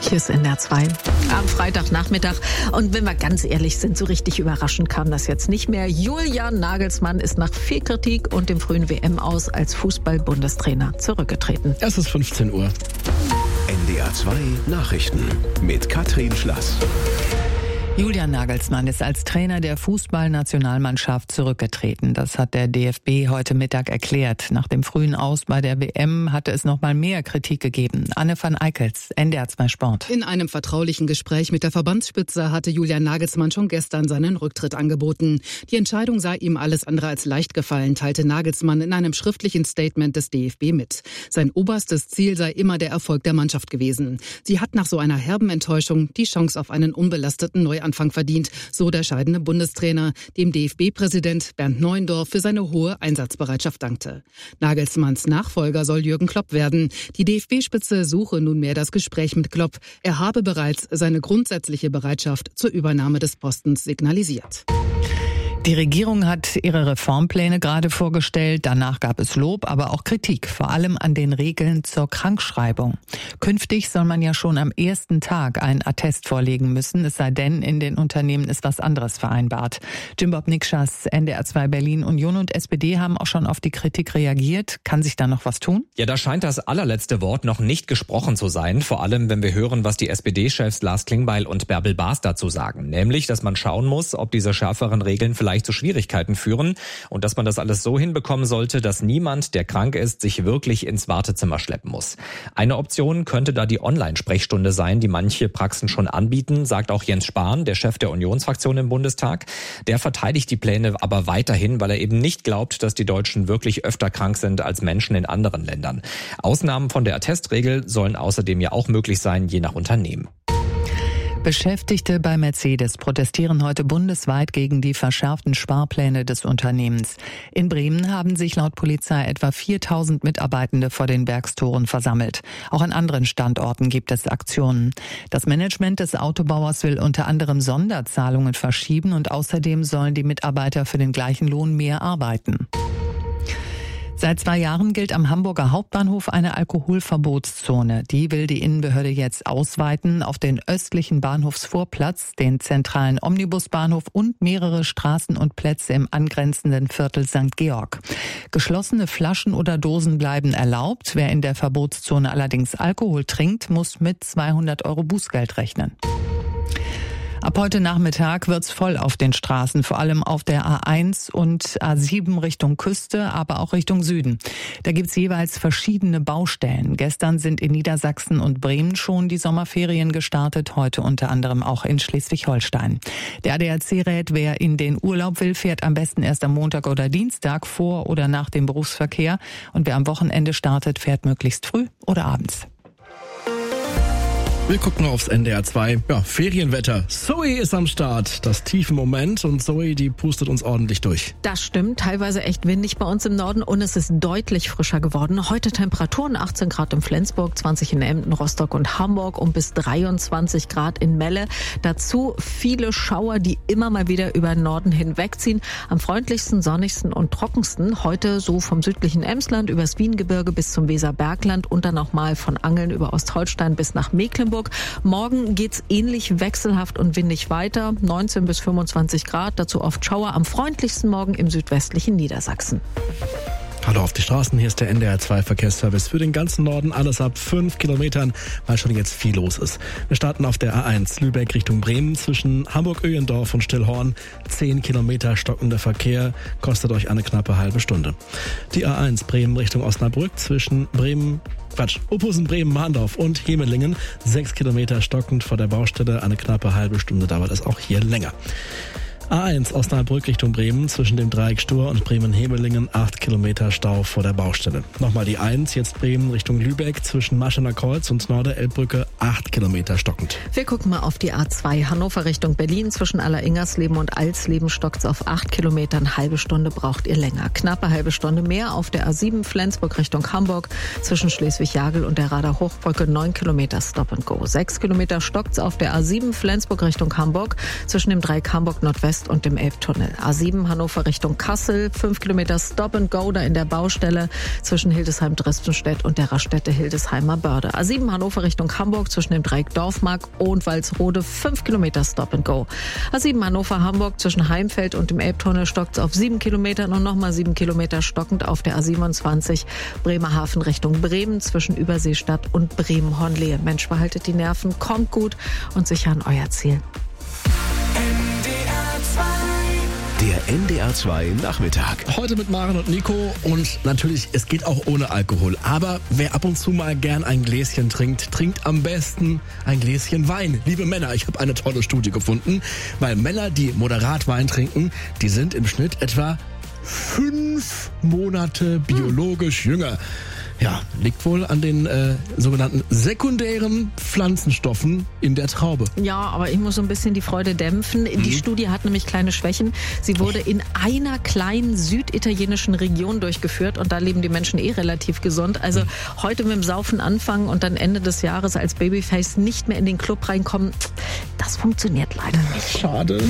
Hier ist NDR 2 am Freitagnachmittag. Und wenn wir ganz ehrlich sind, so richtig überraschend kam das jetzt nicht mehr. Julian Nagelsmann ist nach viel Kritik und dem frühen WM-Aus als Fußball-Bundestrainer zurückgetreten. Es ist 15 Uhr. NDR 2 Nachrichten mit Katrin Schlass. Julian Nagelsmann ist als Trainer der Fußballnationalmannschaft zurückgetreten. Das hat der DFB heute Mittag erklärt. Nach dem frühen Aus bei der WM hatte es noch mal mehr Kritik gegeben. Anne van Eickels, NDR 2 Sport. In einem vertraulichen Gespräch mit der Verbandsspitze hatte Julian Nagelsmann schon gestern seinen Rücktritt angeboten. Die Entscheidung sei ihm alles andere als leicht gefallen, teilte Nagelsmann in einem schriftlichen Statement des DFB mit. Sein oberstes Ziel sei immer der Erfolg der Mannschaft gewesen. Sie hat nach so einer herben Enttäuschung die Chance auf einen unbelasteten Neuanfang verdient, so der scheidende Bundestrainer, dem DFB-Präsident Bernd Neuendorf für seine hohe Einsatzbereitschaft dankte. Nagelsmanns Nachfolger soll Jürgen Klopp werden. Die DFB-Spitze suche nunmehr das Gespräch mit Klopp. Er habe bereits seine grundsätzliche Bereitschaft zur Übernahme des Postens signalisiert. Die Regierung hat ihre Reformpläne gerade vorgestellt. Danach gab es Lob, aber auch Kritik, vor allem an den Regeln zur Krankschreibung. Künftig soll man ja schon am ersten Tag einen Attest vorlegen müssen, es sei denn, in den Unternehmen ist was anderes vereinbart. Jimbob Nikschas, NDR 2 Berlin, Union und SPD haben auch schon auf die Kritik reagiert. Kann sich da noch was tun? Ja, da scheint das allerletzte Wort noch nicht gesprochen zu sein. Vor allem, wenn wir hören, was die SPD-Chefs Lars Klingbeil und Bärbel Baas dazu sagen. Nämlich, dass man schauen muss, ob diese schärferen Regeln vielleicht zu Schwierigkeiten führen und dass man das alles so hinbekommen sollte, dass niemand, der krank ist, sich wirklich ins Wartezimmer schleppen muss. Eine Option könnte da die Online-Sprechstunde sein, die manche Praxen schon anbieten, sagt auch Jens Spahn, der Chef der Unionsfraktion im Bundestag. Der verteidigt die Pläne aber weiterhin, weil er eben nicht glaubt, dass die Deutschen wirklich öfter krank sind als Menschen in anderen Ländern. Ausnahmen von der Attestregel sollen außerdem ja auch möglich sein, je nach Unternehmen. Beschäftigte bei Mercedes protestieren heute bundesweit gegen die verschärften Sparpläne des Unternehmens. In Bremen haben sich laut Polizei etwa 4.000 Mitarbeitende vor den Werkstoren versammelt. Auch an anderen Standorten gibt es Aktionen. Das Management des Autobauers will unter anderem Sonderzahlungen verschieben und außerdem sollen die Mitarbeiter für den gleichen Lohn mehr arbeiten. Seit 2 Jahren gilt am Hamburger Hauptbahnhof eine Alkoholverbotszone. Die will die Innenbehörde jetzt ausweiten auf den östlichen Bahnhofsvorplatz, den zentralen Omnibusbahnhof und mehrere Straßen und Plätze im angrenzenden Viertel St. Georg. Geschlossene Flaschen oder Dosen bleiben erlaubt. Wer in der Verbotszone allerdings Alkohol trinkt, muss mit 200 € Bußgeld rechnen. Ab heute Nachmittag wird's voll auf den Straßen, vor allem auf der A1 und A7 Richtung Küste, aber auch Richtung Süden. Da gibt's jeweils verschiedene Baustellen. Gestern sind in Niedersachsen und Bremen schon die Sommerferien gestartet, heute unter anderem auch in Schleswig-Holstein. Der ADAC rät, wer in den Urlaub will, fährt am besten erst am Montag oder Dienstag vor oder nach dem Berufsverkehr. Und wer am Wochenende startet, fährt möglichst früh oder abends. Wir gucken aufs NDR 2. Ja, Ferienwetter. Zoe ist am Start. Das tiefe Moment und Zoe, die pustet uns ordentlich durch. Das stimmt, teilweise echt windig bei uns im Norden und es ist deutlich frischer geworden. Heute Temperaturen 18 Grad in Flensburg, 20 in Emden, Rostock und Hamburg und bis 23 Grad in Melle. Dazu viele Schauer, die immer mal wieder über den Norden hinwegziehen. Am freundlichsten, sonnigsten und trockensten heute so vom südlichen Emsland übers Wiengebirge bis zum Weserbergland und dann nochmal von Angeln über Ostholstein bis nach Mecklenburg. Morgen geht's ähnlich wechselhaft und windig weiter, 19 bis 25 Grad, dazu oft Schauer, am freundlichsten morgen im südwestlichen Niedersachsen. Hallo auf die Straßen, hier ist der NDR 2 Verkehrsservice für den ganzen Norden, alles ab 5 Kilometern, weil schon jetzt viel los ist. Wir starten auf der A1 Lübeck Richtung Bremen zwischen Hamburg-Öhendorf und Stillhorn. 10 Kilometer stockender Verkehr, kostet euch eine knappe halbe Stunde. Die A1 Bremen Richtung Osnabrück zwischen Ophusen, Bremen, Mahndorf und Hemelingen. 6 Kilometer stockend vor der Baustelle, eine knappe halbe Stunde dauert es auch hier länger. A1 Osnabrück Richtung Bremen zwischen dem Dreieck Stur und Bremen-Hemelingen 8 Kilometer Stau vor der Baustelle. Nochmal die 1, jetzt Bremen Richtung Lübeck zwischen Maschener Kreuz und Norderelbbrücke 8 Kilometer stockend. Wir gucken mal auf die A2 Hannover Richtung Berlin zwischen Alleringers-Leben und Alsleben stockt's auf 8 Kilometer, eine halbe Stunde braucht ihr länger. Knappe halbe Stunde mehr auf der A7 Flensburg Richtung Hamburg zwischen Schleswig-Jagel und der Rader Hochbrücke 9 Kilometer Stop and Go. 6 Kilometer stockt's auf der A7 Flensburg Richtung Hamburg zwischen dem Dreieck Hamburg Nordwest West und dem Elbtunnel. A7 Hannover Richtung Kassel, 5 Kilometer Stop and Go da in der Baustelle zwischen Hildesheim-Drestenstedt und der Raststätte Hildesheimer Börde. A7 Hannover Richtung Hamburg zwischen dem Dreieck Dorfmark und Walsrode, 5 Kilometer Stop and Go. A7 Hannover Hamburg zwischen Heimfeld und dem Elbtunnel stockt es auf 7 Kilometern und nochmal 7 Kilometer stockend auf der A27 Bremerhaven Richtung Bremen zwischen Überseestadt und Bremen-Hornlehe. Mensch, behaltet die Nerven, kommt gut und sicher an euer Ziel. Der NDR 2 Nachmittag. Heute mit Maren und Nico und natürlich, es geht auch ohne Alkohol. Aber wer ab und zu mal gern ein Gläschen trinkt, trinkt am besten ein Gläschen Wein. Liebe Männer, ich habe eine tolle Studie gefunden, weil Männer, die moderat Wein trinken, die sind im Schnitt etwa 5 Monate biologisch jünger. Ja, liegt wohl an den sogenannten sekundären Pflanzenstoffen in der Traube. Ja, aber ich muss so ein bisschen die Freude dämpfen. Die Studie hat nämlich kleine Schwächen. Sie wurde in einer kleinen süditalienischen Region durchgeführt und da leben die Menschen relativ gesund. Also heute mit dem Saufen anfangen und dann Ende des Jahres als Babyface nicht mehr in den Club reinkommen, das funktioniert leider nicht. Schade.